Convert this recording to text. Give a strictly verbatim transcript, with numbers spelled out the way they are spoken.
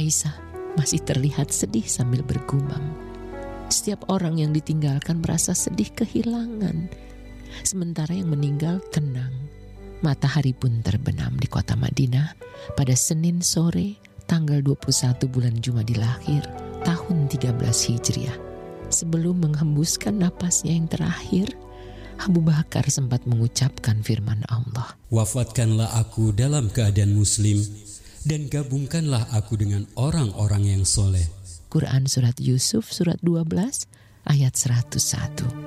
Aisyah masih terlihat sedih sambil bergumam. Setiap orang yang ditinggalkan merasa sedih kehilangan, sementara yang meninggal tenang. Matahari pun terbenam di kota Madinah pada Senin sore tanggal dua puluh satu bulan Jumadil Akhir tahun tiga belas Hijriah. Sebelum menghembuskan napasnya yang terakhir, Abu Bakar sempat mengucapkan firman Allah, "Wafatkanlah aku dalam keadaan muslim dan gabungkanlah aku dengan orang-orang yang soleh." Quran Surat Yusuf Surat dua belas ayat seratus satu.